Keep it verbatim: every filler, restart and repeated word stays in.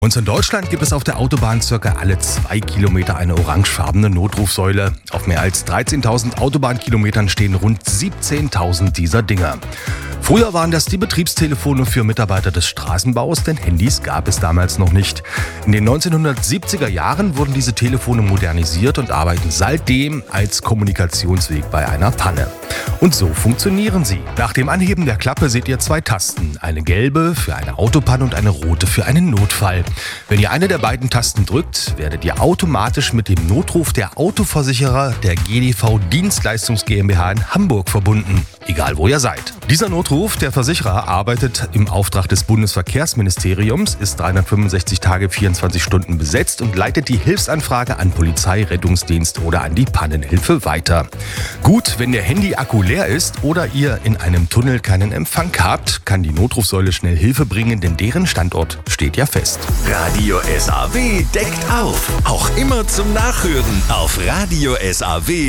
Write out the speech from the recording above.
Uns in Deutschland gibt es auf der Autobahn circa alle zwei Kilometer eine orangefarbene Notrufsäule. Auf mehr als dreizehntausend Autobahnkilometern stehen rund siebzehntausend dieser Dinger. Früher waren das die Betriebstelefone für Mitarbeiter des Straßenbaus, denn Handys gab es damals noch nicht. In den neunzehnhundertsiebziger Jahren wurden diese Telefone modernisiert und arbeiten seitdem als Kommunikationsweg bei einer Panne. Und so funktionieren sie. Nach dem Anheben der Klappe seht ihr zwei Tasten. Eine gelbe für eine Autopanne und eine rote für einen Notfall. Wenn ihr eine der beiden Tasten drückt, werdet ihr automatisch mit dem Notruf der Autoversicherer der G D V Dienstleistungs GmbH in Hamburg verbunden. Egal wo ihr seid. Dieser Notruf der Versicherer arbeitet im Auftrag des Bundesverkehrsministeriums, ist dreihundertfünfundsechzig Tage, vierundzwanzig Stunden besetzt und leitet die Hilfsanfrage an Polizei, Rettungsdienst oder an die Pannenhilfe weiter. Gut, wenn der Handy-Akku leer ist oder ihr in einem Tunnel keinen Empfang habt, kann die Notrufsäule schnell Hilfe bringen, denn deren Standort steht ja fest. Radio S A W deckt auf. Auch immer zum Nachhören auf radio S A W.